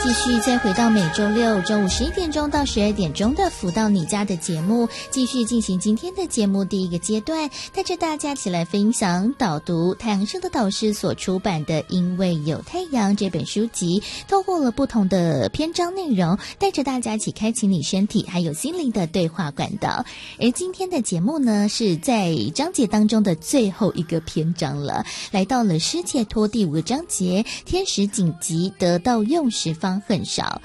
继续再回到每周六中午11点钟到12点钟的福到你家的节目，继续进行今天的节目第一个阶段，带着大家一起来分享导读太阳升的导师所出版的《因为有太阳》这本书籍，透过了不同的篇章内容，带着大家一起开启你身体还有心灵的对话管道。而今天的节目呢，是在章节当中的最后一个篇章了，来到了失解脱第5个章节，天时紧急，得到用时方恨少。